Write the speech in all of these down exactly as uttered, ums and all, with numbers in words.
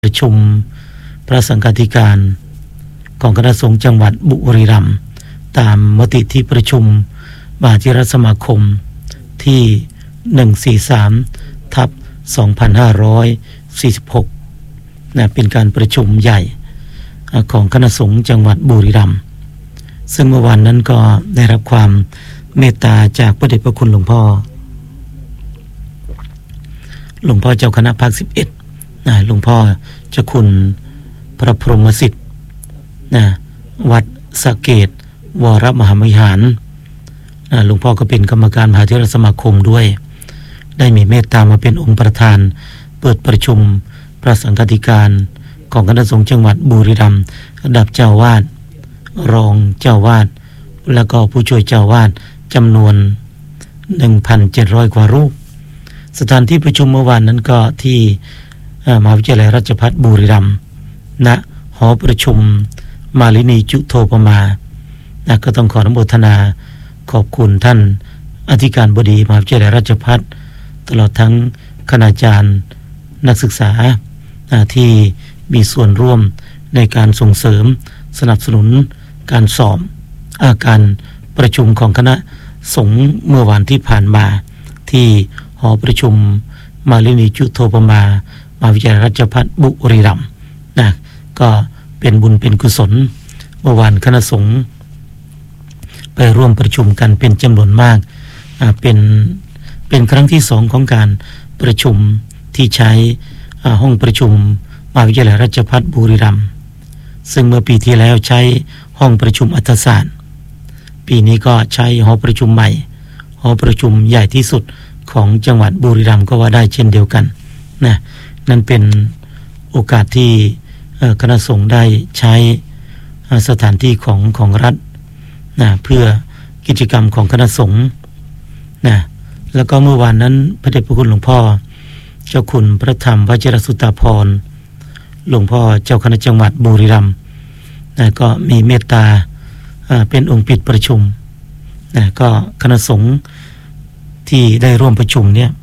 ประชุมพระสังฆาธิการของคณะสงฆ์จังหวัดบุรีรัมย์ตามมติที่ประชุมมหาเถรสมาคมที่หนึ่งสี่สามทับสองพันห้าร้อยสี่สิบหกนะเป็นการประชุมใหญ่ของคณะสงฆ์จังหวัดบุรีรัมย์ซึ่งเมื่อวานนั้นก็ได้รับความเมตตาจากพระเดชพระคุณหลวงพ่อหลวงพ่อเจ้าคณะภาคสิบเอ็ดนะหลวงพ่อเจ้าคุณพระพรหมสิทธิ์นะวัดสะเกษวรมหาวิหารนะหลวงพ่อก็เป็นกรรมการมหาเถรสมาคมด้วยได้มีเมตตามาเป็นองค์ประธานเปิดประชุมพระสังฆาธิการของคณะสงฆ์จังหวัดบุรีรัมย์ระดับเจ้าวาดรองเจ้าวาดแล้วก็ผู้ช่วยเจ้าวาดจำนวน หนึ่งพันเจ็ดร้อย กว่ารูปสถานที่ประชุมเมื่อวานนั้นก็ที่มหาวิทยาลัยราชภัฏบุรีรัมย์ณหอประชุมมาลินีจุโธปมานะก็ต้องขออนุโมทนาขอบคุณท่านอธิการบดีมหาวิทยาลัยราชภัฏตลอดทั้งคณาจารย์นักศึกษาที่มีส่วนร่วมในการส่งเสริมสนับสนุนการสอบอาการประชุมของคณะสงฆ์เมื่อวานที่ผ่านมาที่หอประชุมมาลินีจุโธปมามหาวิทยาลัยราชภัฏบุรีรัมย์นะก็เป็นบุญเป็นกุศลเมื่อวานคณะสงฆ์ไปร่วมประชุมกันเป็นจำนวนมากอ่าเป็นเป็นครั้งที่สองของการประชุมที่ใช้ห้องประชุมมหาวิทยาลัยราชภัฏบุรีรัมย์ซึ่งเมื่อปีที่แล้วใช้ห้องประชุมอัธศาสตร์ปีนี้ก็ใช้หอประชุมใหม่หอประชุมใหญ่ที่สุดของจังหวัดบุรีรัมย์ก็ว่าได้เช่นเดียวกันนะนั่นเป็นโอกาสที่คณะสงฆ์ได้ใช้สถานที่ของของรัฐนะเพื่อกิจกรรมของคณะสงฆ์นะแล้วก็เมื่อวานนั้นพระเดชพระคุณหลวงพ่อเจ้าคุณพระธรรมวชิรสุตตาภรณ์หลวงพ่อเจ้าคณะจังหวัดบุรีรัมย์นะก็มีเมตตาเป็นองค์ปิดประชุมนะก็คณะสงฆ์ที่ได้ร่วมประชุมเนี่ย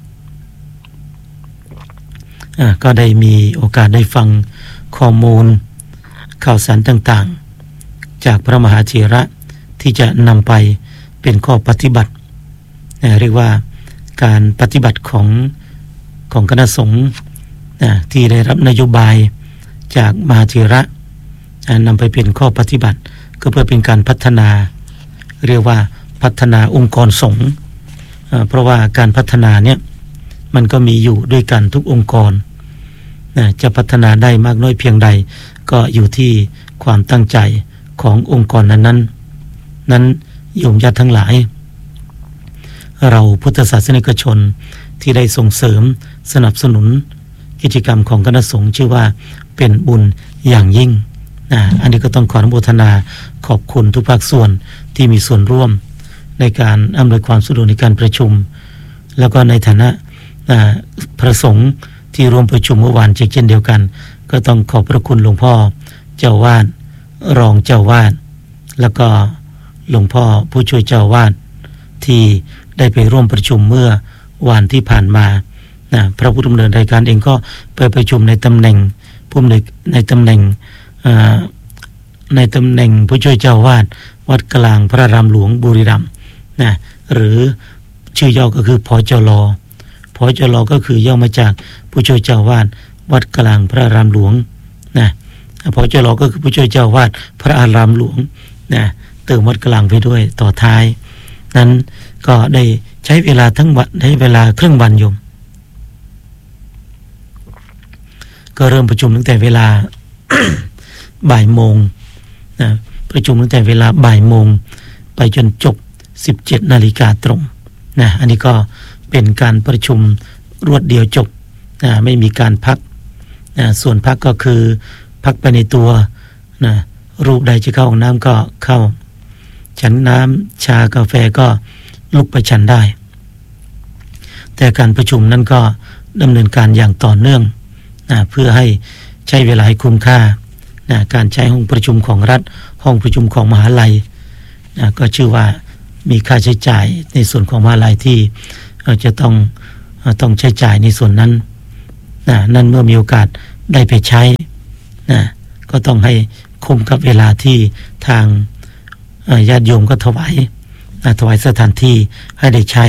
ก็ได้มีโอกาสได้ฟังข้อมูลข่าวสารต่างๆจากพระมหาเถระที่จะนำไปเป็นข้อปฏิบัติเรียกว่าการปฏิบัติของของคณะสงฆ์ที่ได้รับนโยบายจากมหาเถระนำไปเป็นข้อปฏิบัติก็เพื่อเป็นการพัฒนาเรียกว่าพัฒนาองค์กรสงฆ์เพราะว่าการพัฒนาเนี่ยมันก็มีอยู่ด้วยกันทุกองค์กรนะจะพัฒนาได้มากน้อยเพียงใดก็อยู่ที่ความตั้งใจขององค์กรนั้นๆนั้นโยมญาติทั้งหลายเราพุทธศาสนิกชนที่ได้ส่งเสริมสนับสนุนกิจกรรมของคณะสงฆ์ชื่อว่าเป็นบุญอย่างยิ่งนะอันนี้ก็ต้องขออนุโมทนาขอบคุณทุกภาคส่วนที่มีส่วนร่วมในการอำนวยความสะดวกในการประชุมแล้วก็ในฐานะพระสงฆ์ที่ร่วมประชุมเมื่อวานเช่นเดียวกันก็ต้องขอบพระคุณหลวงพ่อเจ้าวาดรองเจ้าวาดแล้วก็หลวงพ่อผู้ช่วยเจ้าวาดที่ได้ไปร่วมประชุมเมื่อวันที่ผ่านมานะพระผู้ดำเนินรายการเองก็ไปประชุมในตำแหน่งผู้ในในตำแหน่งในตำแหน่งผู้ช่วยเจ้าวาดวัดกลางพระรามหลวงบุรีรัมย์นะหรือชื่อย่อก็คือพจลพจลก็คือย่อมาจากผู้ช่วยเจ้าวาดวัดกลางพระอารามหลวงนะพจลก็คือผู้ช่วยเจ้าวาดพระอารามหลวงนะเติมวัดกลางไปด้วยต่อท้ายนั้นก็ได้ใช้เวลาทั้งวันใช้เวลาครึ่งวันโยมก็เริ่มประชุมตั้งแต่เวลา บ่ายโมงนะประชุมตั้งแต่เวลาบ่ายโมงไปจนจบสิบเจ็ดนาฬิกาตรงนะอันนี้ก็เป็นการประชุมรวดเดียวจบนะไม่มีการพักนะส่วนพักก็คือพักไปในตัวนะรูปใดจะเข้าห้องน้ำก็เข้าฉันน้ำชากาแฟก็ลุกไปฉันได้แต่การประชุมนั้นก็ดำเนินการอย่างต่อเนื่องนะเพื่อให้ใช้เวลาให้คุ้มค่านะการใช้ห้องประชุมของรัฐห้องประชุมของมหาลัยนะก็ชื่อว่ามีค่าใช้จ่ายในส่วนของมหาลัยที่จะต้องต้องใช้จ่ายในส่วนนั้นนะนั่นเมื่อมีโอกาสได้ไปใช้นะก็ต้องให้คุ้มกับเวลาที่ทางญาติโยมก็ถวายนะถวายสถานที่ให้ได้ใช้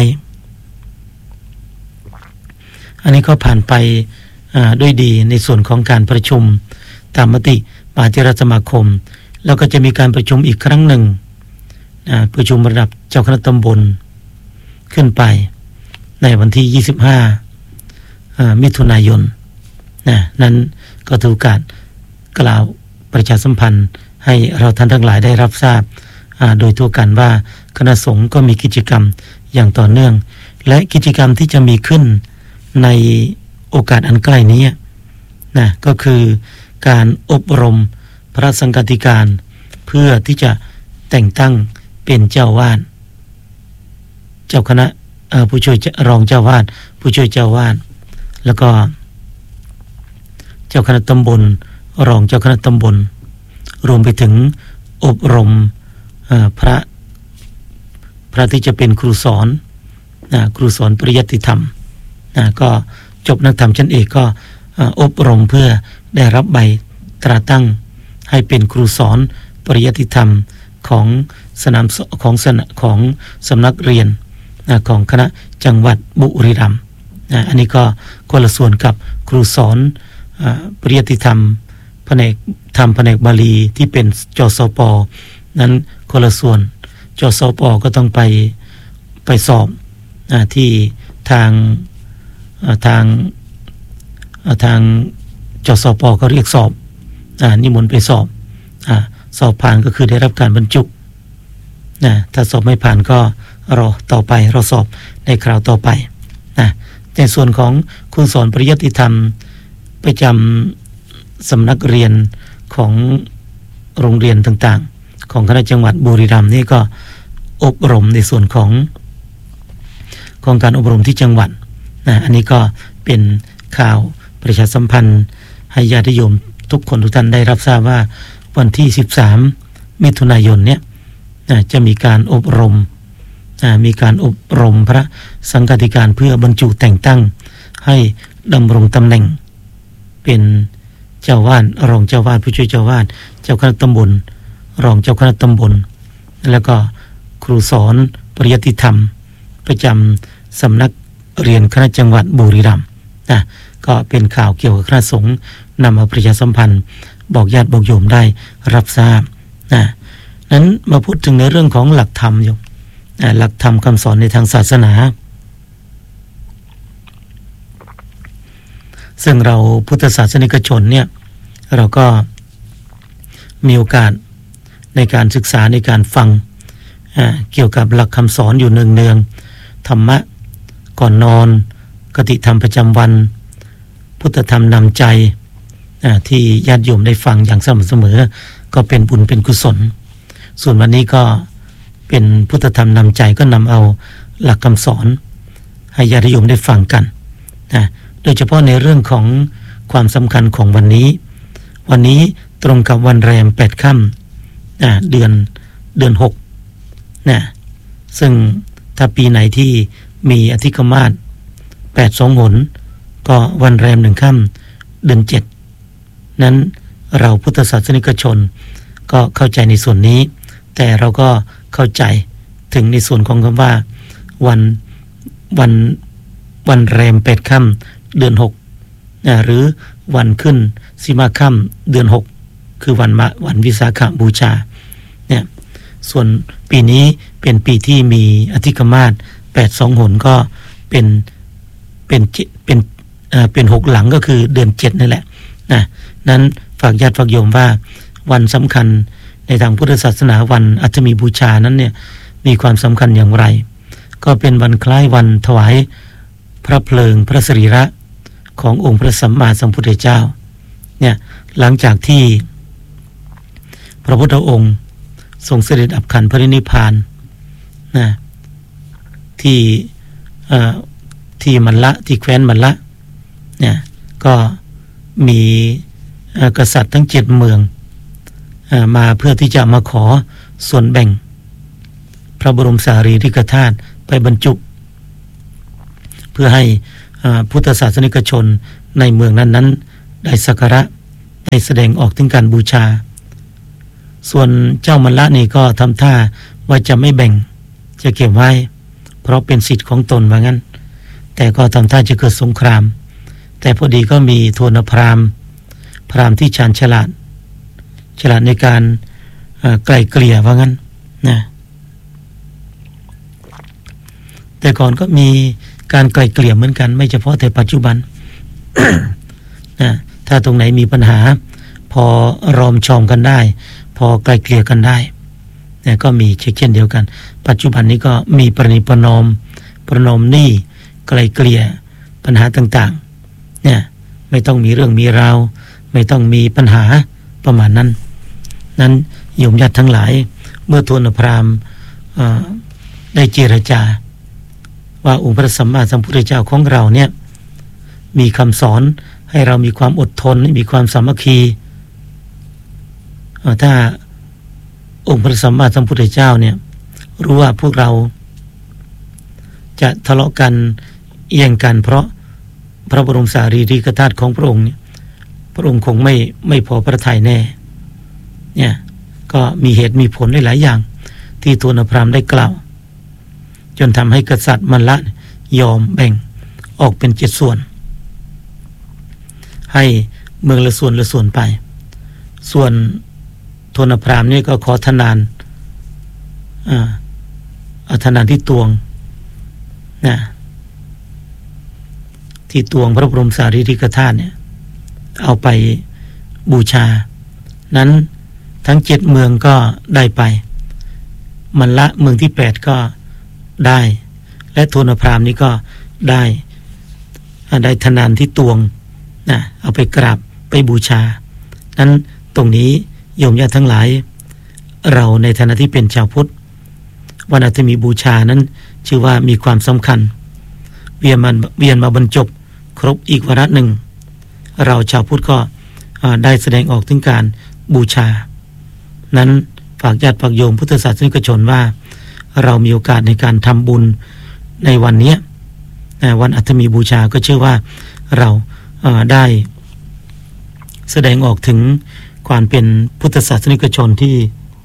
อันนี้ก็ผ่านไปด้วยดีในส่วนของการประชุมตามมติมหาเถรสมาคมแล้วก็จะมีการประชุมอีกครั้งหนึ่งประชุมระดับเจ้าคณะตำบลขึ้นไปในวันที่ยี่สิบห้ามิถุนายนนะนั้นก็ถือโอกาสกล่าวประชาสัมพันธ์ให้เราท่านทั้งหลายได้รับทราบโดยทั่วกันว่าคณะสงฆ์ก็มีกิจกรรมอย่างต่อเนื่องและกิจกรรมที่จะมีขึ้นในโอกาสอันใกล้นี้นะก็คือการอบรมพระสังฆาธิการเพื่อที่จะแต่งตั้งเป็นเจ้าวาดเจ้าคณะผู้ช่วยรองเจ้าวาดผู้ช่วยเจ้าวาดแล้วก็เจ้าคณะตำบลรองเจ้าคณะตำบลรวมไปถึงอบรมพระพระที่จะเป็นครูสอนนะครูสอนปริยัติธรรมนะก็จบนักธรรมชั้นเอกก็อบรมเพื่อได้รับใบตราตั้งให้เป็นครูสอนปริยัติธรรมของสนามของสนของสำนักเรียนนะของคณะจังหวัดบุรีรัมย์นะอันนี้ก็คนละส่วนกับครูสอนปริยัติธรรมแผนกธรรมแผนกบาลีที่เป็นจสป.นั้นคนละส่วนจสป.ก็ต้องไปไปสอบที่ทางทางทางจสป.ก็เรียกสอบนิมนต์ไปสอบสอบผ่านก็คือได้รับการบรรจุนะถ้าสอบไม่ผ่านก็รอต่อไปรอสอบในคราวต่อไปนะในส่วนของครูสอนปริยัติธรรมประจำสำนักเรียนของโรงเรียนต่างๆของคณะจังหวัดบุรีรัมย์นี่ก็อบรมในส่วนของของการอบรมที่จังหวัดนะอันนี้ก็เป็นข่าวประชาสัมพันธ์ให้ญาติโยมทุกคนทุกท่านได้รับทราบว่าวันที่สิบสามมิถุนายนเนี่ยจะมีการอบรมมีการอบรมพระสังฆาธิการเพื่อบรรจุแต่งตั้งให้ดำรงตำแหน่งเป็นเจ้าวาดรองเจ้าวาดผู้ช่วยเจ้าวาดเจ้าคณะตำบลรองเจ้าคณะตำบลแล้วก็ครูสอนปริยัติธรรมประจำสำนักเรียนคณะจังหวัดบุรีรัมย์นะก็เป็นข่าวเกี่ยวกับคณะสงฆ์นำมาประชาสัมพันธ์บอกญาติบอกโยมได้รับทราบนะนั้นมาพูดถึงในเรื่องของหลักธรรมโยมหลักธรรมคำสอนในทางศาสนาซึ่งเราพุทธศาสนิกชนเนี่ยเราก็มีโอกาสในการศึกษาในการฟังเกี่ยวกับหลักคำสอนอยู่เนืองๆธรรมะก่อนนอนคติธรรมประจำวันพุทธธรรมนำใจที่ญาติโยมได้ฟังอย่างสม่ำเสมอก็เป็นบุญเป็นกุศลส่วนวันนี้ก็เป็นพุทธธรรมนำใจก็นำเอาหลักคำสอนให้ญาติโยมได้ฟังกันนะโดยเฉพาะในเรื่องของความสำคัญของวันนี้วันนี้ตรงกับวันแรมแปดค่ำนะเดือนเดือนหกนะซึ่งถ้าปีไหนที่มีอธิกมาสแปดสองหนก็วันแรมหนึ่งค่ำเดือนเจ็ดนั้นเราพุทธศาสนิกชนก็เข้าใจในส่วนนี้แต่เราก็เข้าใจถึงในส่วนของคำว่าวันวันวันแรมแปดค่ำเดือนหกนะหรือวันขึ้นสิมาค่ำเดือนหกคือวันมะวันวิสาขบูชาเนี่ยส่วนปีนี้เป็นปีที่มีอธิกมาสแปดสองหนก็เป็นเป็นเป็นเอ่อเป็นหกหลังก็คือเดือนเจ็ดนั่นแหละนะนั้นฝากญาติฝากโยมว่าวันสำคัญในทางพุทธศาสนาวันอัฐมีบูชานั้นเนี่ยมีความสำคัญอย่างไรก็เป็นวันคล้ายวันถวายพระเพลิงพระสรีระขององค์พระสัมมาสัมพุทธเจ้าเนี่ยหลังจากที่พระพุทธองค์ทรงเสด็จดับขันธ์พระนิพพานนะที่เอ่อที่มัลละที่แคว้นมัลละเนี่ยก็มีกษัตริย์ทั้งเจ็ดเมืองมาเพื่อที่จะมาขอส่วนแบ่งพระบรมสารีริกธาตุไปบรรจุเพื่อให้พุทธศาสนิกชนในเมืองนั้นๆได้สักการะได้แสดงออกถึงการบูชาส่วนเจ้ามัลละนี่ก็ทำท่าว่าจะไม่แบ่งจะเก็บไว้เพราะเป็นสิทธิ์ของตนว่างั้นแต่ก็ทำท่าจะเกิดสงครามแต่พอดีก็มีโทนพราหมณ์พราหมณ์ที่ชาญฉลาดฉลาดในการไกล่เกลี่ยว่างั้นนะแต่ก่อนก็มีการไกล่เกลี่ยเหมือนกันไม่เฉพาะแต่ปัจจุบัน นะถ้าตรงไหนมีปัญหาพอรอมชอมกันได้พอไกล่เกลี่ยกันได้เนี่ยก็มีเช่นเดียวกันปัจจุบันนี้ก็มีประนีประนอมประนอมหนี้ไกล่เกลี่ยปัญหาต่างๆเนี่ยไม่ต้องมีเรื่องมีราวไม่ต้องมีปัญหาประมาณนั้นนั้นโยมญาติทั้งหลายเมื่อโทนพราหมณ์ได้เจรจาว่าองค์พระสัมมาสัมพุทธเจ้าของเราเนี่ยมีคำสอนให้เรามีความอดทนมีความสามัคคีถ้าองค์พระสัมมาสัมพุทธเจ้าเนี่ยรู้ว่าพวกเราจะทะเลาะกันเอียงกันเพราะพระบรมสารีริกธาตุของพระองค์เนี่ยพระองค์คงไม่ไม่พอพระทัยแน่เนี่ยก็มีเหตุมีผลหลายๆอย่างที่โทนพราหมณ์ได้กล่าวจนทำให้กษัตริย์มัลละยอมแบ่งออกเป็นเจ็ดส่วนให้เมืองละส่วนละส่วนไปส่วนโทนพราหมณ์นี่ก็ขอทนานอ่าเอาทนานที่ตวงนะที่ตวงพระบรมสารีริกธาตุเนี่ยเอาไปบูชานั้นทั้งเจ็ดเมืองก็ได้ไปมัลละเมืองที่แปดก็ได้และโทนพราหมณ์นี้ก็ได้ได้ทนานที่ตวงนะเอาไปกราบไปบูชานั้นตรงนี้โยมญาติทั้งหลายเราในฐานะที่เป็นชาวพุทธวันอาทิตย์มีบูชานั้นชื่อว่ามีความสำคัญเวียนมาเวียนมาบรรจบครบอีกวาระหนึ่งเราชาวพุทธก็ได้แสดงออกถึงการบูชานั้นฝากญาติฝากโยมพุทธศาสนิกชนว่าเรามีโอกาสในการทำบุญในวันนี้วันอาทิตย์มีบูชาก็เชื่อว่าเราได้แสดงออกถึงความเป็นพุทธศาสนิกชนที่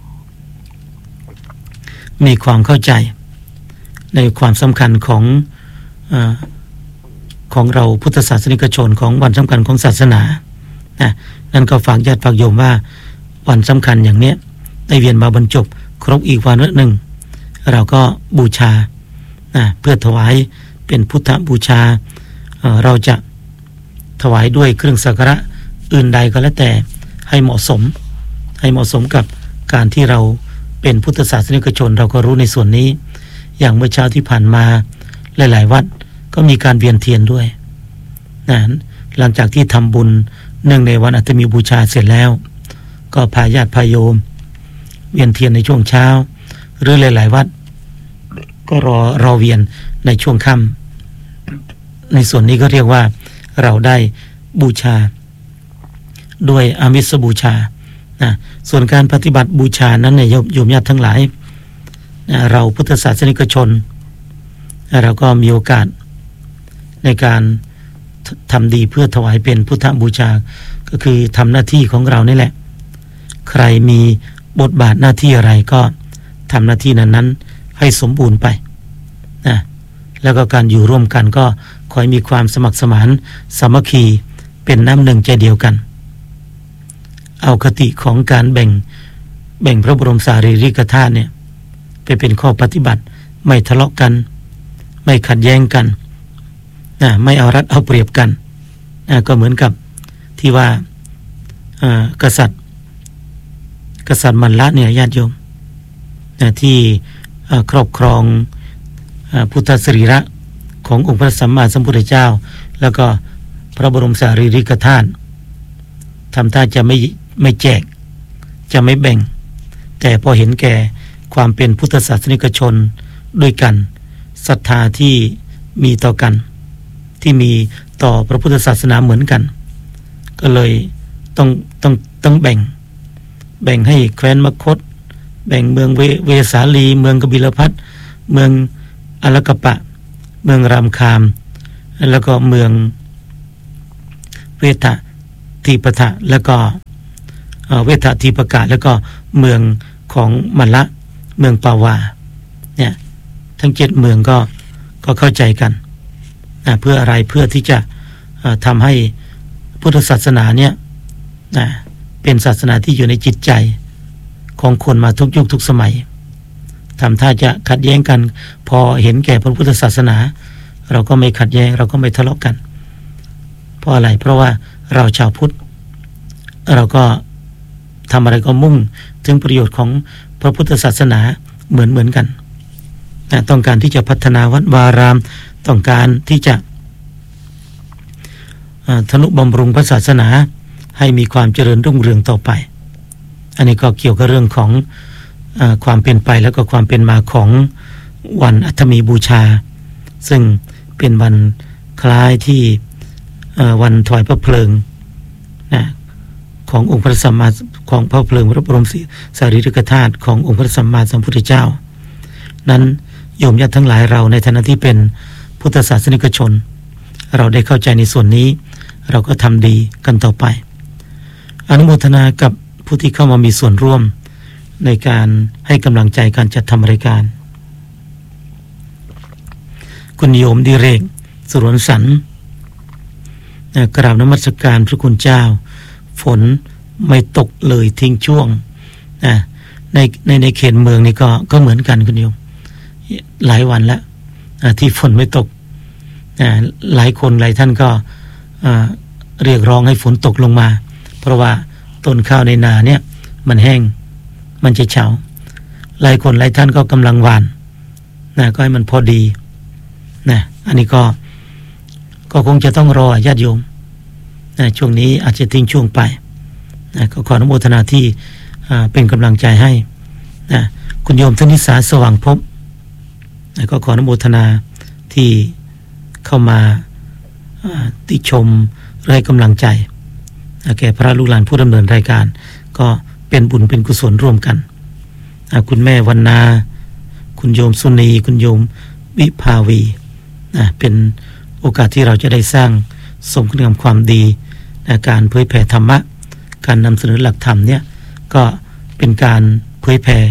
มีความเข้าใจในความสำคัญของอ่าของเราพุทธศาสนิกชนของวันสำคัญของศาสนานะนั่นก็ฝากญาติฝากโยมว่าวันสำคัญอย่างเนี้ยได้เวียนมาบรรจบครบอีกวันหนึ่งเราก็บูชานะเพื่อถวายเป็นพุทธบูชา เอ่อ เราจะถวายด้วยเครื่องสักการะอื่นใดก็แล้วแต่ให้เหมาะสมให้เหมาะสมกับการที่เราเป็นพุทธศาสนิกชนเราก็รู้ในส่วนนี้อย่างเมื่อเช้าที่ผ่านมาหลายๆวัดก็มีการเวียนเทียนด้วยนะหลังจากที่ทำบุญเนื่องในวันอาทิตย์มีบูชาเสร็จแล้วก็พาญาติพาโยมเวียนเทียนในช่วงเช้าหรือหลายๆวัดก็รอรอเวียนในช่วงค่ำในส่วนนี้ก็เรียกว่าเราได้บูชาด้วยอามิสบูชานะส่วนการปฏิบัติบูชานั้นเนี่ยโยมญาติทั้งหลายนะเราพุทธศาสนิกชนนะเราก็มีโอกาสในการทำดีเพื่อถวายเป็นพุทธบูชาก็คือทำหน้าที่ของเรานี่แหละใครมีบทบาทหน้าที่อะไรก็ทำหน้าที่นั้นๆให้สมบูรณ์ไปนะแล้วก็การอยู่ร่วมกันก็ขอให้มีความสมัครสมานสามัคคีเป็นน้ำหนึ่งใจเดียวกันเอาคติของการแบ่งแบ่งพระบรมสารีริกธาตุเนี่ยไปเป็นข้อปฏิบัติไม่ทะเลาะกันไม่ขัดแย้งกันนะไม่เอารัดเอาเปรียบกันนะก็เหมือนกับที่ว่ากษัตริย์กษัตริย์มัลละเนี่ยญาติโยมนะที่ครอบครองพุทธสรีระขององค์พระสัมมาสัมพุทธเจ้าแล้วก็พระบรมสารีริกธาตุทำท่าจะไม่ไม่แจกจะไม่แบ่งแต่พอเห็นแก่ความเป็นพุทธศาสนิกชนด้วยกันศรัทธาที่มีต่อกันที่มีต่อพระพุทธศาสนาเหมือนกันก็เลยต้องต้องต้องแบ่งแบ่งให้แคว้นมคธแบ่งเมืองเว, เวสาลีเมืองกบิลพัสต์เมืองอลกปะเมืองรามคามแล้วก็เมืองเวทะทีปทะแล้วก็เวททีปกะแล้วก็เมืองของมัลละเมืองปาวาเนี่ยทั้งเจ็ดเมืองก็ก็เข้าใจกันนะเพื่ออะไรเพื่อที่จะทำให้พุทธศาสนาเนี่ยนะเป็นศาสนาที่อยู่ในจิตใจของคนมาทุกยุคทุกสมัยทำท่าจะขัดแย้งกันพอเห็นแก่พระพุทธศาสนาเราก็ไม่ขัดแย้งเราก็ไม่ทะเลาะกันเพราะอะไรเพราะว่าเราชาวพุทธเราก็ทำอะไรก็มุ่งถึงประโยชน์ของพระพุทธศาสนาเหมือนเหมือนกันนะต้องการที่จะพัฒนาวัดวารามต้องการที่จะทนุบำรุงพระศาสนาให้มีความเจริญรุ่งเรืองต่อไปอันนี้ก็เกี่ยวกับเรื่องของเอ่อความเป็นไปแล้วก็ความเป็นมาของวันอัฐมีบูชาซึ่งเป็นวันคล้ายที่วันถวายพระเพลิงนะขององค์พระสัมมาของพระเพลิงพระบรมสารีริกธาตุขององค์พระสัมมาสัมพุทธเจ้านั้นโยมญาติทั้งหลายเราในฐานะที่เป็นพุทธศาสนิกชนเราได้เข้าใจในส่วนนี้เราก็ทำดีกันต่อไปอนุโมทนากับผู้ที่เข้ามามีส่วนร่วมในการให้กำลังใจการจัดทำรายการคุณโยมดิเรกสุรนสันกราบนมัสการพระคุณเจ้าฝนไม่ตกเลยทิ้งช่วงนะในในในเขตเมืองนี่ก็ก็เหมือนกันคุณโยมหลายวันแล้วที่ฝนไม่ตกหลายคนหลายท่านก็เรียกร้องให้ฝนตกลงมาเพราะว่าต้นข้าวในนาเนี่ยมันแห้งมันจะเฉาหลายคนหลายท่านก็กำลังหว่านนะก็ให้มันพอดีนะอันนี้ก็ก็คงจะต้องรอญาติโยมนะช่วงนี้อาจจะทิ้งช่วงไปนะก็ขออนุโมทนาที่เป็นกำลังใจให้นะคุณโยมธนิสาสว่างภพนะก็ขออนุโมทนาที่เข้ามาติชมให้กำลังใจแก่พระลูกหลานผู้ดำเนินรายการก็เป็นบุญเป็นกุศลร่วมกันคุณแม่วรรณาคุณโยมสุนีคุณโยมวิภาวีเป็นโอกาสที่เราจะได้สร้างสมคุณงามความดีในการเผยแผ่ธรรมะการนำเสนอหลักธรรมเนี่ยก็เป็นการเผยแผ่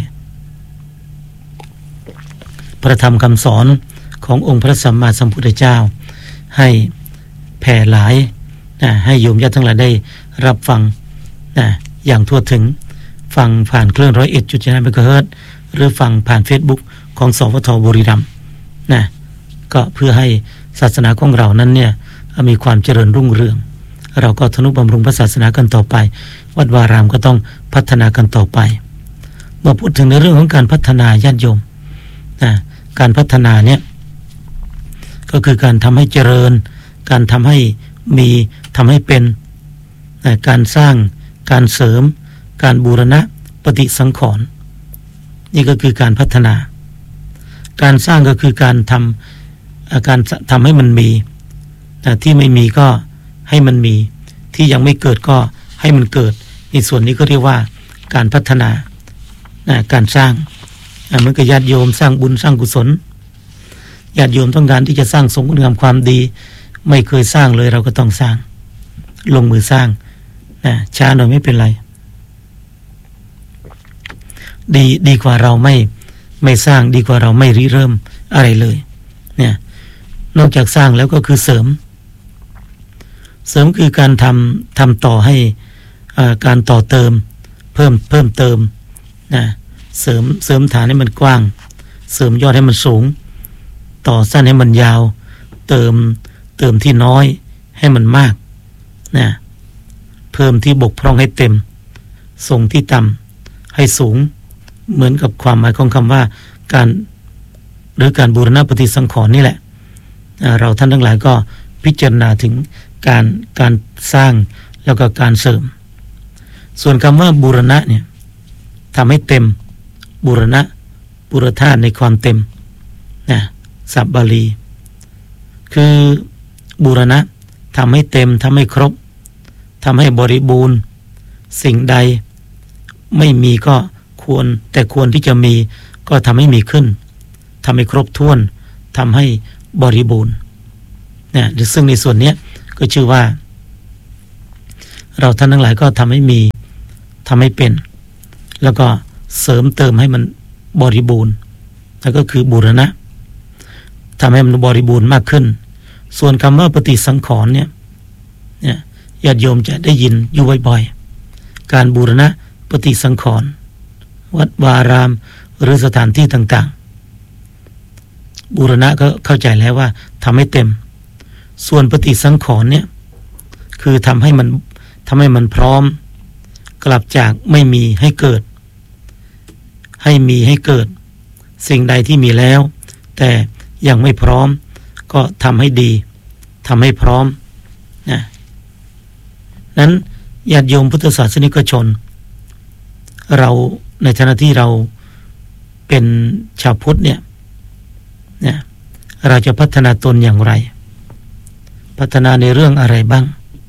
พระธรรมคำสอนขององค์พระสัมมาสัมพุทธเจ้าให้แผ่หลายนะให้โยมญาติทั้งหลายได้รับฟังนะอย่างทั่วถึงฟังผ่านคลื่น หนึ่งร้อยเอ็ดจุดเจ็ด เมกะเฮิรตซ์หรือฟังผ่าน Facebook ของสวทบุรีรัมย์นะก็เพื่อให้ศาสนาของเรานั้นเนี่ยมีความเจริญรุ่งเรืองเราก็ทนุบำรุงพระศาสนากันต่อไปวัดวารามก็ต้องพัฒนากันต่อไปเมื่อพูดถึงในเรื่องของการพัฒนาญาติโยมนะการพัฒนาเนี่ยก็คือการทำให้เจริญการทำให้มีทำให้เป็นนะการสร้างการเสริมการบูรณะปฏิสังขรณ์นี่ก็คือการพัฒนาการสร้างก็คือการทำการทำให้มันมีนะที่ไม่มีก็ให้มันมีที่ยังไม่เกิดก็ให้มันเกิดในส่วนนี้ก็เรียกว่าการพัฒนานะการสร้างเหมือนกับญาติโยมสร้างบุญสร้างกุศลญาติโยมต้องการที่จะสร้างสมคุณงามความดีไม่เคยสร้างเลยเราก็ต้องสร้างลงมือสร้างนะช้าหน่อยไม่เป็นไรดีดีกว่าเราไม่ไม่สร้างดีกว่าเราไม่ริเริ่มอะไรเลยเนี่ยนอกจากสร้างแล้วก็คือเสริมเสริมคือการทำทำต่อให้การต่อเติมเพิ่มเพิ่มเติมนะเสริมเสริมฐานให้มันกว้างเสริมยอดให้มันสูงต่อสั้นให้มันยาวเติมเติมที่น้อยให้มันมากนะเพิ่มที่บกพร่องให้เต็มส่งที่ต่ำให้สูงเหมือนกับความหมายของคำว่าการหรือการบูรณะปฏิสังขรณ์นี่แหละเราท่านทั้งหลายก็พิจารณาถึงการการสร้างแล้วก็การเสริมส่วนคำว่าบูรณะเนี่ยทำให้เต็มบูรณะบูรธาตุในความเต็มนะศัพท์บาลีคือบูรณะทำให้เต็มทำให้ครบทำให้บริบูรณ์สิ่งใดไม่มีก็ควรแต่ควรที่จะมีก็ทำให้มีขึ้นทำให้ครบถ้วนทำให้บริบูรณ์นะซึ่งในส่วนนี้ก็ชื่อว่าเราท่านทั้งหลายก็ทำให้มีทำให้เป็นแล้วก็เสริมเติมให้มันบริบูรณ์แล้วก็คือบูรณะทำให้มันบริบูรณ์มากขึ้นส่วนคำว่าปฏิสังขรณ์เนี่ยเนี่ยญาติโยมจะได้ยินอยู่บ่อยๆการบูรณะปฏิสังขรณ์วัดวารามหรือสถานที่ต่างๆบูรณะก็เข้าใจแล้วว่าทำให้เต็มส่วนปฏิสังขรณ์เนี่ยคือทำให้มันทำให้มันพร้อมกลับจากไม่มีให้เกิดให้มีให้เกิดสิ่งใดที่มีแล้วแต่ยังไม่พร้อมก็ทำให้ดีทำให้พร้อมนะนั้นญาติโยมพุทธศาสนิกชนเราในฐานะที่เราเป็นชาวพุทธเนี่ยเนี่ยเราจะพัฒนาตนอย่างไรพัฒนาในเรื่องอะไรบ้าง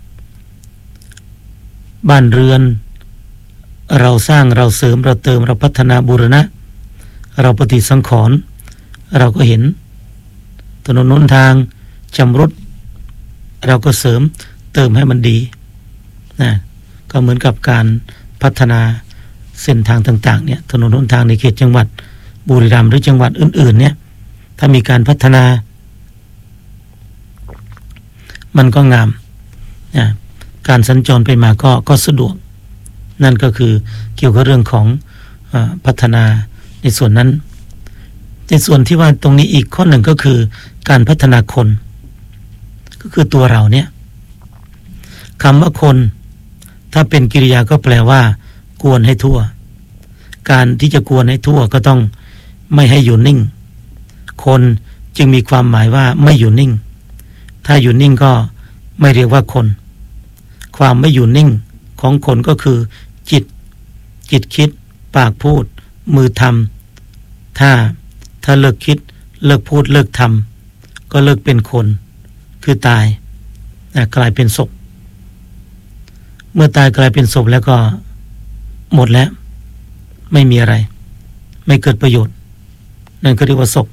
บ้านเรือนเราสร้างเราเสริมเราเติมเราพัฒนาบูรณะเราปฏิสังขรณ์เราก็เห็นถนนหนทางชำรุดเราก็เสริมเติมให้มันดีนะก็เหมือนกับการพัฒนาเส้นทางต่างๆเนี่ยถนนหนทางในเขตจังหวัดบุรีรัมย์หรือจังหวัดอื่นๆเนี่ยถ้ามีการพัฒนามันก็งามนะการสัญจรไปมาก็ก็สะดวกนั่นก็คือเกี่ยวกับเรื่องของอ่าพัฒนาในส่วนนั้นในส่วนที่ว่าตรงนี้อีกข้อหนึ่งก็คือการพัฒนาคนก็คือตัวเราเนี่ยคำว่าคนถ้าเป็นกริยาก็แปลว่ากวนให้ทั่วการที่จะกวนให้ทั่วก็ต้องไม่ให้อยู่นิ่งคนจึงมีความหมายว่าไม่อยู่นิ่งถ้าอยู่นิ่งก็ไม่เรียกว่าคนความไม่อยู่นิ่งของคนก็คือจิตจิตคิดปากพูดมือทำถ้าถ้าเลิกคิดเลิกพูดเลิกทำก็เลิกเป็นคนคือตายนะกลายเป็นศพเมื่อตายกลายเป็นศพแล้วก็หมดแล้วไม่มีอะไรไม่เกิดประโยชน์นั่นก็เรียกว่าศพ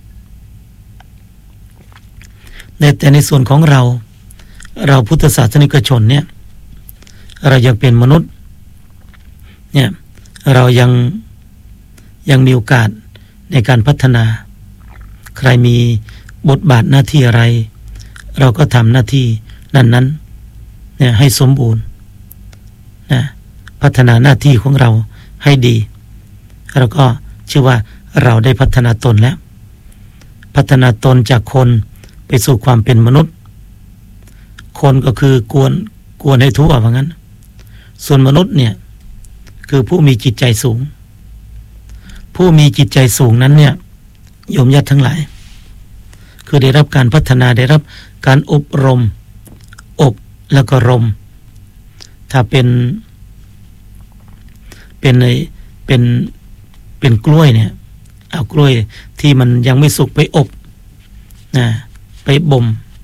แต่ในส่วนของเราเราพุทธศาสนิกชนเนี่ยเรายังเป็นมนุษย์เนี่ยเรายังยังมีโอกาสในการพัฒนาใครมีบทบาทหน้าที่อะไรเราก็ทำหน้าที่นั้นๆเนี่ยให้สมบูรณ์นะพัฒนาหน้าที่ของเราให้ดีเราก็ชื่อว่าเราได้พัฒนาตนแล้วพัฒนาตนจากคนไปสู่ความเป็นมนุษย์คนก็คือกวนกวนให้ทั่วว่างั้นส่วนมนุษย์เนี่ยคือผู้มีจิตใจสูงผู้มีจิตใจสูงนั้นเนี่ยโยมญาติทั้งหลายคือได้รับการพัฒนาได้รับการอบรมอบแล้วก็รมถ้าเป็นเป็นในเป็นเป็นกล้วยเนี่ยเอากล้วยที่มันยังไม่สุกไปอบนะไปบ่ม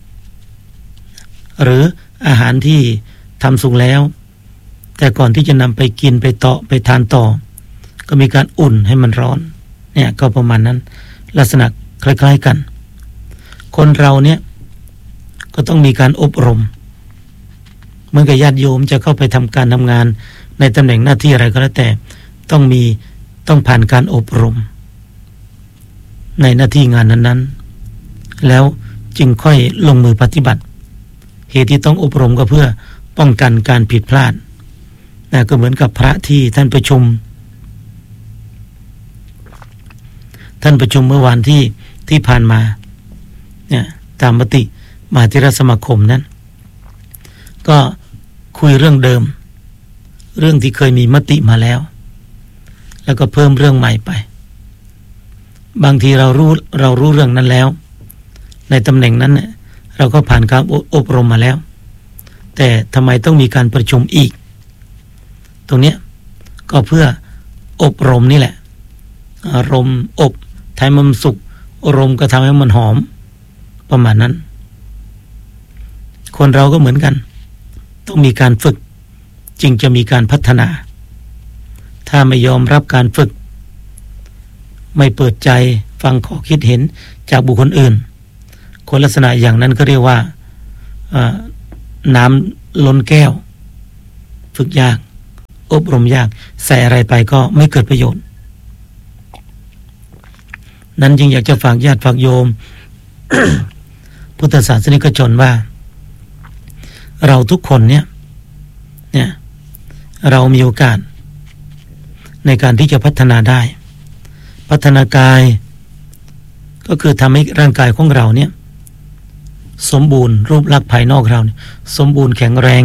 หรืออาหารที่ทำสุกแล้วแต่ก่อนที่จะนำไปกินไปต่อไปทานต่อก็มีการอุ่นให้มันร้อนเนี่ยก็ประมาณนั้นลักษณะคล้ายๆกันคนเราเนี่ยก็ต้องมีการอบรมเหมือนกับญาติโยมจะเข้าไปทำการทำงานในตำแหน่งหน้าที่อะไรก็แล้วแต่ต้องมีต้องผ่านการอบรมในหน้าที่งานนั้นๆแล้วจึงค่อยลงมือปฏิบัติเหตุที่ต้องอบรมก็เพื่อป้องกันการผิดพลาดนะก็เหมือนกับพระที่ท่านประชุมท่านประชุมเมื่อวานที่ที่ผ่านมาเนี่ยตามมติมหาเถรสมาคมนั้นก็คุยเรื่องเดิมเรื่องที่เคยมีมติมาแล้วแล้วก็เพิ่มเรื่องใหม่ไปบางทีเรารู้เรารู้เรื่องนั้นแล้วในตำแหน่งนั้นเนี่ยเราก็ผ่านการอบรมมาแล้วแต่ทำไมต้องมีการประชุมอีกตรงเนี้ยก็เพื่ออบรมนี่แหละอารมณ์อบทำให้มันสุกอารมณ์ก็ทำให้มันหอมประมาณนั้นคนเราก็เหมือนกันต้องมีการฝึกจึงจะมีการพัฒนาถ้าไม่ยอมรับการฝึกไม่เปิดใจฟังข้อคิดเห็นจากบุคคลอื่นคนลักษณะอย่างนั้นก็เรียกว่าน้ำล้นแก้วฝึกยากอบรมยากใส่อะไรไปก็ไม่เกิดประโยชน์นั้นจึงอยากจะฝากญาติฝากโยม พุทธศาสนิกชนว่าเราทุกคนเนี่ยเนี่ยเรามีโอกาสในการที่จะพัฒนาได้พัฒนากายก็คือทำให้ร่างกายของเราเนี่ยสมบูรณ์รูปลักษณ์ภายนอกเราเนี่ยสมบูรณ์แข็งแรง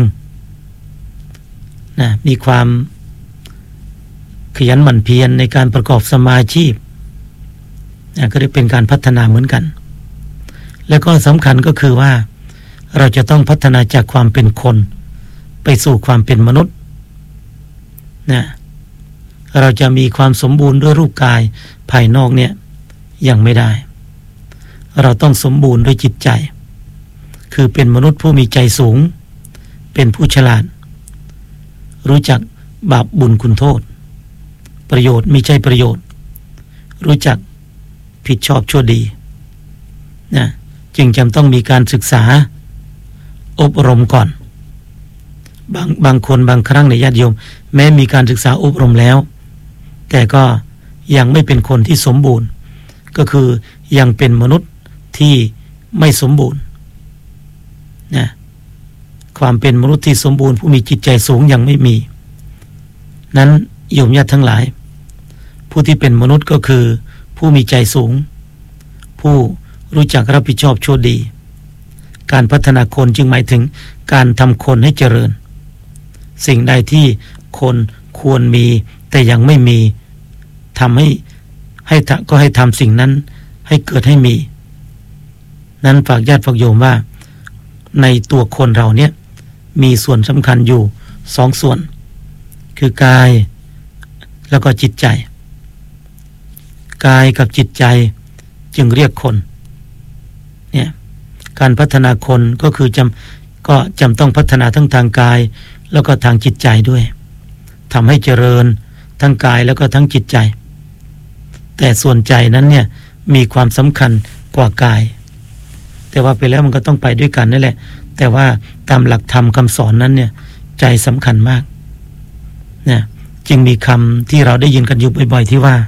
นะมีความขยันหมั่นเพียรในการประกอบสมาชีพนะก็ได้เป็นการพัฒนาเหมือนกันแล้วก็สำคัญก็คือว่าเราจะต้องพัฒนาจากความเป็นคนไปสู่ความเป็นมนุษย์นะเราจะมีความสมบูรณ์ด้วยรูปกายภายนอกเนี่ยยังไม่ได้เราต้องสมบูรณ์ด้วยจิตใจคือเป็นมนุษย์ผู้มีใจสูงเป็นผู้ฉลาดรู้จักบาปบุญคุณโทษประโยชน์มิใช่ประโยชน์รู้จักผิดชอบชั่วดีนะจึงจำต้องมีการศึกษาอบรมก่อนบางบางคนบางครั้งในญาติโยมแม้มีการศึกษาอบรมแล้วแต่ก็ยังไม่เป็นคนที่สมบูรณ์ก็คือยังเป็นมนุษย์ที่ไม่สมบูรณ์นะความเป็นมนุษย์ที่สมบูรณ์ผู้มีจิตใจสูงยังไม่มีนั้นโยมญาติทั้งหลายผู้ที่เป็นมนุษย์ก็คือผู้มีใจสูงผู้รู้จักรับผิดชอบชั่วดีการพัฒนาคนจึงหมายถึงการทำคนให้เจริญสิ่งใดที่คนควรมีแต่ยังไม่มีทำให้ให้ก็ให้ทำสิ่งนั้นให้เกิดให้มีนั้นฝากญาติฝากโยมว่าในตัวคนเราเนี่ยมีส่วนสำคัญอยู่สองส่วนคือกายแล้วก็จิตใจกายกับจิตใจจึงเรียกคนเนี่ยการพัฒนาคนก็คือจำก็จำต้องพัฒนาทั้งทางกายแล้วก็ทางจิตใจด้วยทำให้เจริญทั้งกายแล้วก็ทั้งจิตใจแต่ส่วนใจนั้นเนี่ยมีความสำคัญกว่ากายแต่ว่าไปแล้วมันก็ต้องไปด้วยกันนั่นแหละแต่ว่าตามหลักธรรมคำสอนนั้นเนี่ยใจสำคัญมากเนี่ยจึงมีคำที่เราได้ยินกันอยู่บ่อยๆที่ว่า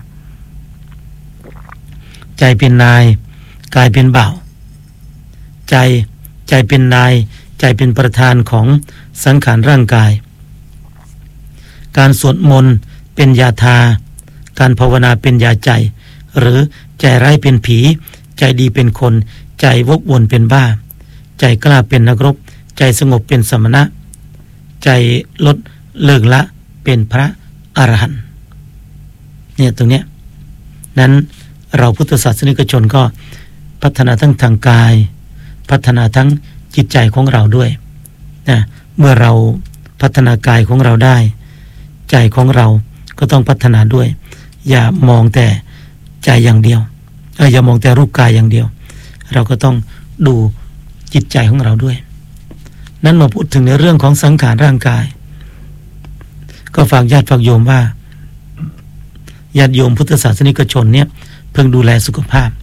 ใจเป็นนายกายเป็นบ่าวใจใจเป็นนายใจเป็นประธานของสังขารร่างกายการสวดมนต์เป็นยาทาการภาวนาเป็นยาใจหรือใจร้ายเป็นผีใจดีเป็นคนใจวกวนเป็นบ้าใจกล้าเป็นนักรบใจสงบเป็นสมณะใจลดเลิกละเป็นพระอรหันต์เนี่ยตรงเนี้ยนั้นเราพุทธศาสนิกชนก็พัฒนาทั้งทางกายพัฒนาทั้งจิตใจของเราด้วยนะเมื่อเราพัฒนากายของเราได้ใจของเราก็ต้องพัฒนาด้วยอย่ามองแต่ใจอย่างเดียวเอออย่ามองแต่รูปกายอย่างเดียวเราก็ต้องดูจิตใจของเราด้วยนั้นมาพูดถึงในเรื่องของสังขารร่างกายก็ฝากญาติฝากโยมว่าญาติโยมพุทธศาสนิกชนเนี่ยเพิ่งดูแลสุขภาพ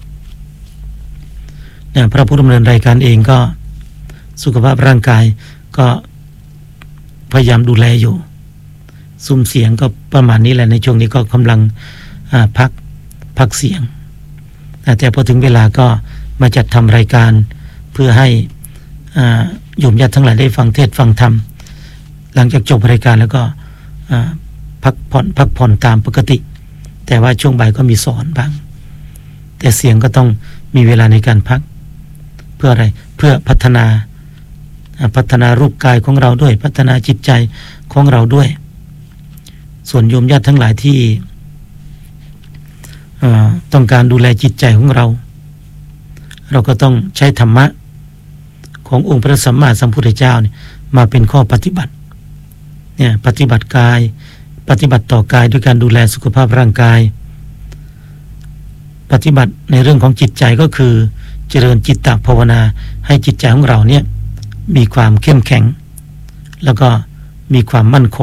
เนี่ยพระผู้ดำเนินรายการเองก็สุขภาพร่างกายก็พยายามดูแลอยู่ซุ้มเสียงก็ประมาณนี้แหละในช่วงนี้ก็กำลังพักพักเสียงแต่พอถึงเวลาก็มาจัดทำรายการเพื่อให้โยมญาติทั้งหลายได้ฟังเทศฟังธรรมหลังจากจบรายการแล้วก็พักผ่อนพักผ่อนตามปกติแต่ว่าช่วงบ่ายก็มีสอนบ้างแต่เสียงก็ต้องมีเวลาในการพักเพื่ออะไรเพื่อพัฒนาพัฒนารูปกายของเราด้วยพัฒนาจิตใจของเราด้วยส่วนโยมญาติทั้งหลายที่ต้องการดูแลจิตใจของเราเราก็ต้องใช้ธรรมะขององค์พระสัมมาสัมพุทธเจ้าเนี่ยมาเป็นข้อปฏิบัติเนี่ยปฏิบัติกายปฏิบัติต่อกายด้วยการดูแลสุขภาพร่างกายปฏิบัติในเรื่องของจิตใจก็คือเจริญจิตตภาวนาให้จิตใจของเราเนี่ยมีความเข้มแข็งแล้วก็มีความมั่นคง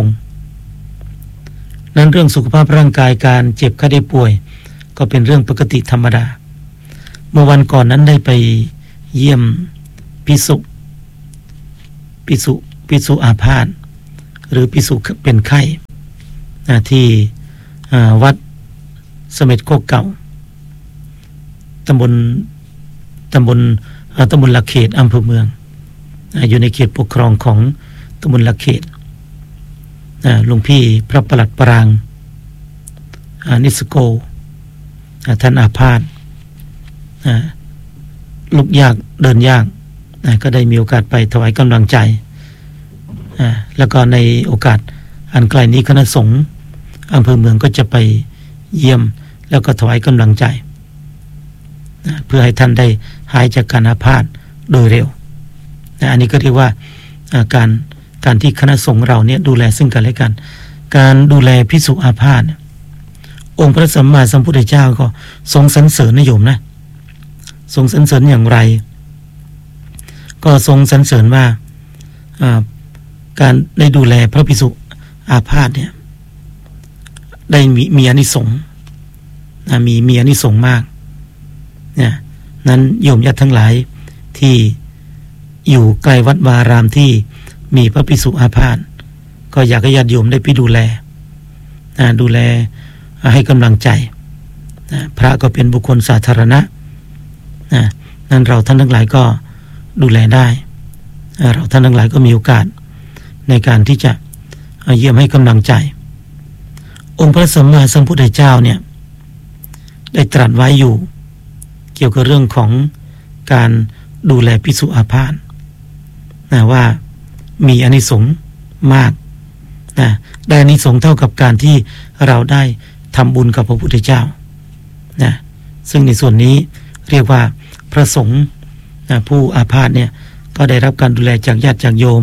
นั้นเรื่องสุขภาพร่างกายการเจ็บไข้ได้ป่วยก็เป็นเรื่องปกติธรรมดาเมื่อวันก่อนนั้นได้ไปเยี่ยมภิกษุภิกษุภิกษุอาพาธหรือภิกษุเป็นไข้นะที่วัดเสม็ดโคกเก่าตำบลตำบลตำบลละเขตอำเภอเมืองอยู่ในเขตปกครองของตำบลละเขตหลวงพี่พระประหลัดปรางนิสโกท่านอาพาธลุกยากเดินยากก็ได้มีโอกาสไปถวายกำลังใจแล้วก็ในโอกาสอันไกลนี้คณะสงฆ์อำเภอเมืองก็จะไปเยี่ยมแล้วก็ถวายกำลังใจเพื่อให้ท่านได้หายจากการอาพาธโดยเร็วอันนี้ก็เรียกว่าการการที่คณะสงฆ์เราเนี่ยดูแลซึ่งกันและกันการดูแลภิกษุอาพาธองค์พระสัมมาสัมพุทธเจ้าก็ทรงสรรเสริญนะโยมนะทรงสรรเสริญอย่างไรก็ทรงสรรเสริญว่าการได้ดูแลพระภิกษุอาพาธเนี่ยได้มีมีอานิสงส์นะมีมีอานิสงส์มากเนี่ยนั้นโยมญาติทั้งหลายที่อยู่ใกล้วัดวารามที่มีพระภิกษุอาพาธก็อยากให้ญาติโยมได้ไปดูแลนะดูแลให้กำลังใจนะพระก็เป็นบุคคลสาธารณะนะนั้นเราท่านทั้งหลายก็ดูแลได้เราท่านทั้งหลายก็มีโอกาสในการที่จะเยี่ยมให้กำลังใจองค์พระสัมมาสัมพุทธเจ้าเนี่ยได้ตรัสไว้อยู่เกี่ยวกับเรื่องของการดูแลภิกษุอาพาธนะว่ามีอานิสงส์มากนะได้อานิสงส์เท่ากับการที่เราได้ทำบุญกับพระพุทธเจ้านะซึ่งในส่วนนี้เรียกว่าพระสงฆ์นะผู้อาพาธเนี่ยก็ได้รับการดูแลจากญาติจากโยม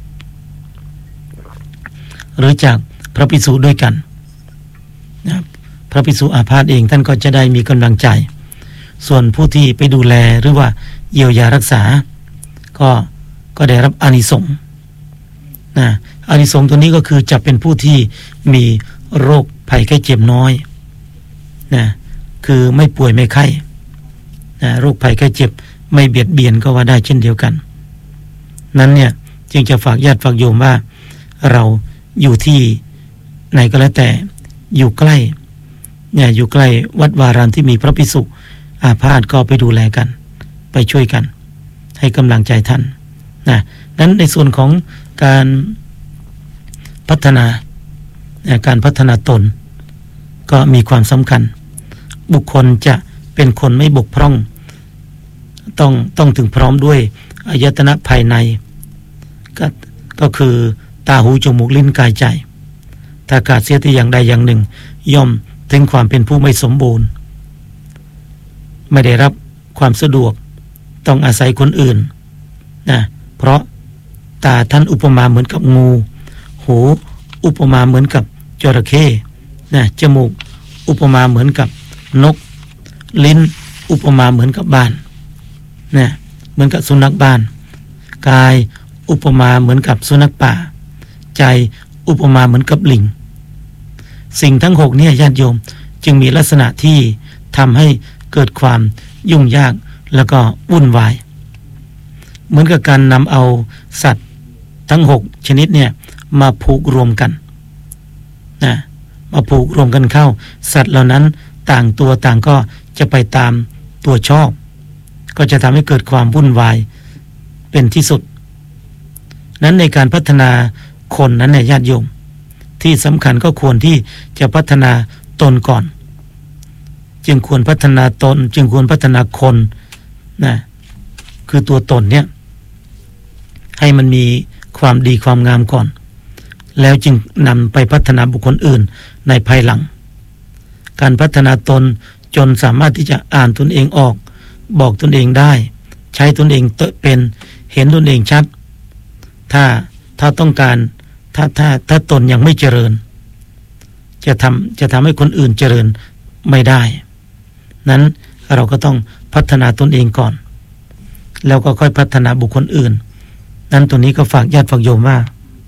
หรือจากพระภิกษุด้วยกันนะพระภิกษุอาพาธเองท่านก็จะได้มีกำลังใจส่วนผู้ที่ไปดูแลหรือว่าเยียวยารักษาก็ก็ได้รับอานิสงส์นะอานิสงส์ตัวนี้ก็คือจะเป็นผู้ที่มีโรคภัยไข้เจ็บน้อยนะคือไม่ป่วยไม่ไข้นะโรคภัยไข้เจ็บไม่เบียดเบียนก็ว่าได้เช่นเดียวกันนั้นเนี่ยจึงจะฝากญาติฝากโยมว่าเราอยู่ที่ไหนก็แล้วแต่อยู่ใกล้เนี่ยอยู่ใกล้วัดวารามที่มีพระภิกษุอาพาธก็ไปดูแลกันไปช่วยกันให้กำลังใจท่านนะนั้นในส่วนของการพัฒนาการพัฒนาตนก็มีความสำคัญบุคคลจะเป็นคนไม่บกพร่องต้องต้องถึงพร้อมด้วยอายตนะภายในก็ก็คือตาหูจมูกลิ้นกายใจถ้าขาดเสียแต่อย่างใดอย่างหนึ่งย่อมถึงความเป็นผู้ไม่สมบูรณ์ไม่ได้รับความสะดวกต้องอาศัยคนอื่นนะเพราะตาท่านอุปมาเหมือนกับงูหูอุปมาเหมือนกับจระเข้นะจมูกอุปมาเหมือนกับนกลิ้นอุปมาเหมือนกับบ้านนะเหมือนกับสุนัขบ้านกายอุปมาเหมือนกับสุนัขป่าใจอุปมาเหมือนกับลิงสิ่งทั้งหกเนี่ยญาติโยมจึงมีลักษณะที่ทำให้เกิดความยุ่งยากแล้วก็วุ่นวายเหมือนกับการนำเอาสัตว์ทั้งหกชนิดเนี่ยมาผูกรวมกันนะมาผูกรวมกันเข้าสัตว์เหล่านั้นต่างตัวต่างก็จะไปตามตัวชอบก็จะทำให้เกิดความวุ่นวายเป็นที่สุดนั้นในการพัฒนาคนนั้นเนี่ยญาติโยมที่สำคัญก็ควรที่จะพัฒนาตนก่อนจึงควรพัฒนาตนจึงควรพัฒนาคนนะคือตัวตนเนี่ยให้มันมีความดีความงามก่อนแล้วจึงนำไปพัฒนาบุคคลอื่นในภายหลังการพัฒนาตนจนสามารถที่จะอ่านตนเองออกบอกตนเองได้ใช้ตนเองเป็นเห็นตนเองชัดถ้าถ้าต้องการถ้าถ้าถ้าตนยังไม่เจริญจะทำจะทำให้คนอื่นเจริญไม่ได้นั้นเราก็ต้องพัฒนาตนเองก่อนแล้วก็ค่อยพัฒนาบุคคลอื่นนั้นตัวนี้ก็ฝากญาติฝากโยมว่า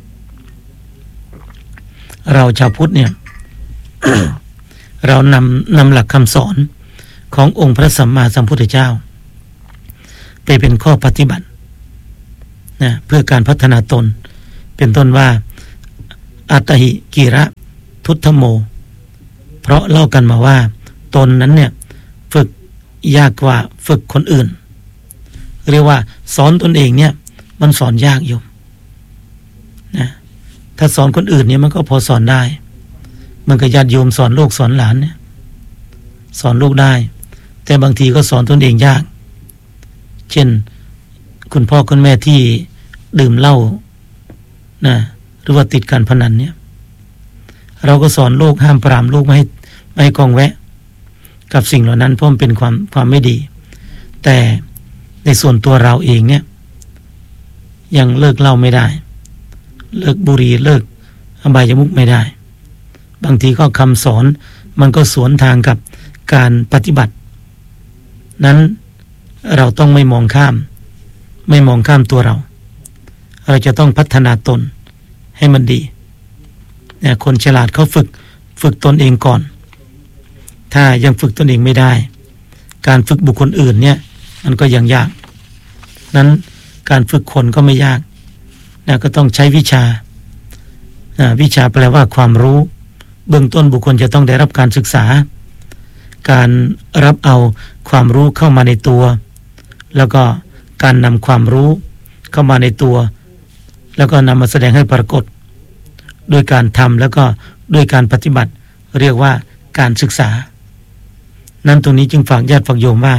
เราชาวพุทธเนี่ย เรานำนำหลักคำสอนขององค์พระสัมมาสัมพุทธเจ้าไปเป็นข้อปฏิบัตินะเพื่อการพัฒนาตนเป็นต้นว่าอัตหิกิระทุตถโมเพราะเล่ากันมาว่าตนนั้นเนี่ยฝึกยากกว่าฝึกคนอื่นเรียกว่าสอนตนเองเนี่ยมันสอนยากอยู่นะถ้าสอนคนอื่นเนี่ยมันก็พอสอนได้มันก็ญาติโยมสอนลูกสอนหลานเนี่ยสอนลูกได้แต่บางทีก็สอนตนเองยากเช่นคุณพ่อคุณแม่ที่ดื่มเหล้านะหรือว่าติดการพนันเนี่ยเราก็สอนลูกห้ามปรามลูกไม่ให้ไม่ให้กองแวะกับสิ่งเหล่านั้นเพราะมันเป็นความความไม่ดีแต่ในส่วนตัวเราเองเนี่ยยังเลิกเหล้าไม่ได้เลิกบุหรี่เลิกอบายมุขไม่ได้บางทีก็คำสอนมันก็สวนทางกับการปฏิบัตินั้นเราต้องไม่มองข้ามไม่มองข้ามตัวเราเราจะต้องพัฒนาตนให้มันดีเนี่ยคนฉลาดเขาฝึกฝึกตนเองก่อนถ้ายังฝึกตนเองไม่ได้การฝึกบุคคลอื่นเนี่ยมันก็ยังยากนั้นการฝึกคนก็ไม่ยากนะก็ต้องใช้วิชาวิชาแปลว่าความรู้เบื้องต้นบุคคลจะต้องได้รับการศึกษาการรับเอาความรู้เข้ามาในตัวแล้วก็การนำความรู้เข้ามาในตัวแล้วก็นำมาแสดงให้ปรากฏด้วยการทำแล้วก็ด้วยการปฏิบัติเรียกว่าการศึกษานั้นตรงนี้จึงฝากญาติฝากโยมว่า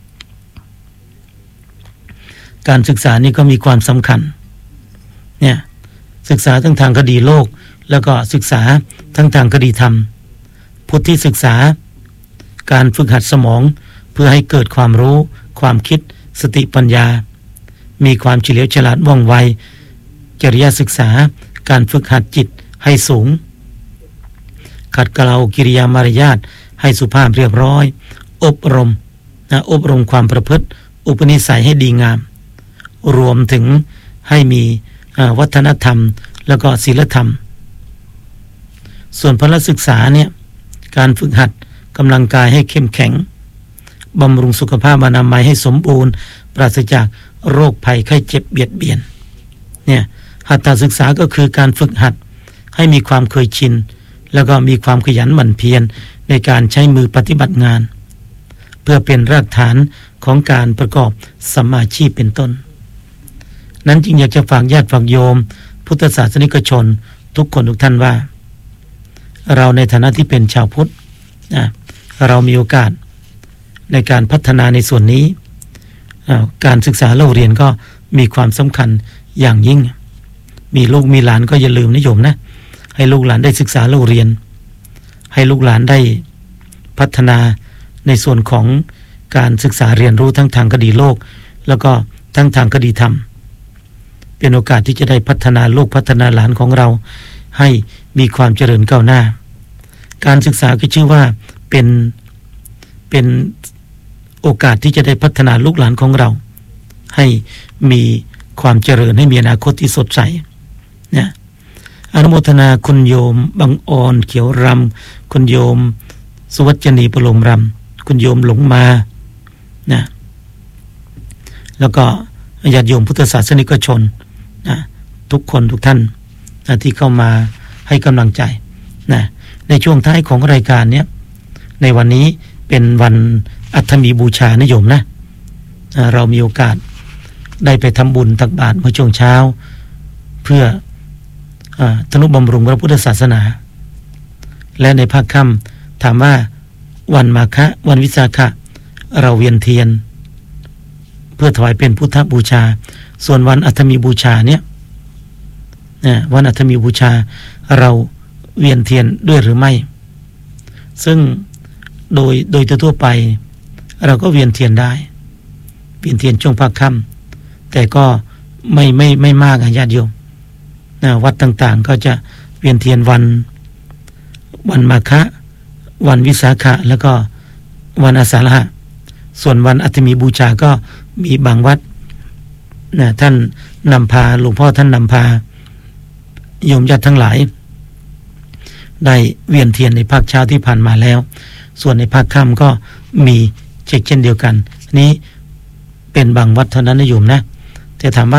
การศึกษานี่ก็มีความสำคัญเนี่ยศึกษาทั้งทางคดีโลกแล้วก็ศึกษาทั้งทางคดีธรรมพุทธิศึกษาการฝึกหัดสมองเพื่อให้เกิดความรู้ความคิดสติปัญญามีความเฉลียวฉลาดว่องไวจริยศึกษาการฝึกหัดจิตให้สูงขัดเกลากิริยามารยาทให้สุภาพเรียบร้อยอบรมนะอบรมความประพฤติอุปนิสัยให้ดีงามรวมถึงให้มีวัฒนธรรมแล้วก็ศีลธรรมส่วนพละศึกษาเนี่ยการฝึกหัดกำลังกายให้เข้มแข็งบำรุงสุขภาพอนามัยให้สมบูรณ์ปราศจากโรคภัยไข้เจ็บเบียดเบียนเนี่ยหัตถศึกษาก็คือการฝึกหัดให้มีความเคยชินแล้วก็มีความขยันหมั่นเพียรในการใช้มือปฏิบัติงานเพื่อเป็นรากฐานของการประกอบสัมมาอาชีพเป็นต้นนั้นจึงอยากจะฝากญาติฝากโยมพุทธศาสนิกชนทุกคนทุกท่านว่าเราในฐานะที่เป็นชาวพุทธนะเรามีโอกาสในการพัฒนาในส่วนนี้การศึกษาเล่าเรียนก็มีความสำคัญอย่างยิ่งมีลูกมีหลานก็อย่าลืมนะโยมนะให้ลูกหลานได้ศึกษาเล่าเรียนให้ลูกหลานได้พัฒนาในส่วนของการศึกษาเรียนรู้ทั้งทางคดีโลกแล้วก็ทั้งทางคดีธรรมเป็นโอกาสที่จะได้พัฒนาลูกพัฒนาหลานของเราให้มีความเจริญก้าวหน้าการศึกษาก็ชื่อว่าเป็นเป็นโอกาสที่จะได้พัฒนาลูกหลานของเราให้มีความเจริญให้มีอนาคตที่สดใสนะอนุโมทนาคุณโยมบังออนเขียวรำคุณโยมสุวัจนีประโลมรำคุณโยมหลงมานะแล้วก็ญาติโยมพุทธศาสนิกชนนะทุกคนทุกท่านนะที่เข้ามาให้กำลังใจนะในช่วงท้ายของรายการเนี้ยในวันนี้เป็นวันอัฐมีบูชานะโยมนะนะเรามีโอกาสได้ไปทำบุญตักบาตรเมื่อช่วงเช้าเพื่อทนุบำรุงพระพุทธศาสนาและในภาคค่ำถามว่าวันมาฆะวันวิสาขะเราเวียนเทียนเพื่อถวายเป็นพุทธบูชาส่วนวันอัฐมีบูชาเนี่ยวันอัฐมีบูชาเราเวียนเทียนด้วยหรือไม่ซึ่งโดยโดยทั่วไปเราก็เวียนเทียนได้เวียนเทียนช่วงภาคค่ำแต่ก็ไม่ไม่ไม่มากญาติโยมวัดต่างๆก็จะเวียนเทียนวันวันมาฆะวันวิสาขะแล้วก็วันอาสาฬหะส่วนวันอัฐมีบูชาก็มีบางวัดนะท่านนำพาหลวงพ่อท่านนำพาโยมญาติทั้งหลายได้เวียนเทียนในภาคเช้าที่ผ่านมาแล้วส่วนในภาคค่ำก็มีเช่นเดียวกันนี้เป็นบางวัดเท่านั้นนะโยมนะแต่ถามว่า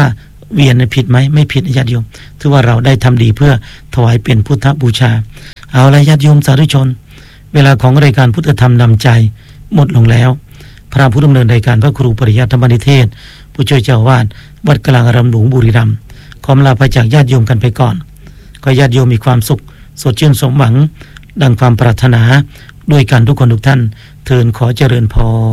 เวียนผิดไหมไม่ผิดญาติโยมถือว่าเราได้ทำดีเพื่อถวายเป็นพุทธบูชาเอาละญาติโยมสาธุชนเวลาของรายการพุทธธรรมนำใจหมดลงแล้วพระผู้ดำเนินรายการพระครูปริยัติธรรมนิเทศผู้ช่วยเจ้าอาวาสวัดกลางอารามหลวงบุรีรัมย์ขอลาไปจากญาติโยมกันไปก่อนขอญาติโยมมีความสุขสดชื่นสมหวังดังความปรารถนาด้วยกันทุกคนทุกท่านเทินขอเจริญพร